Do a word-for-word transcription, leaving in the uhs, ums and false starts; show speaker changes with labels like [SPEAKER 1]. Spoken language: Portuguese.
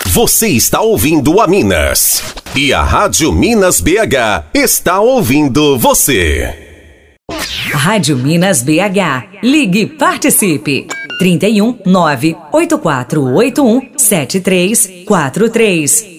[SPEAKER 1] Você está ouvindo a Minas. E a Rádio Minas B H está ouvindo você.
[SPEAKER 2] Rádio Minas B H. Ligue e participe. trinta e um, nove oito quatro oito um, sete três quatro três.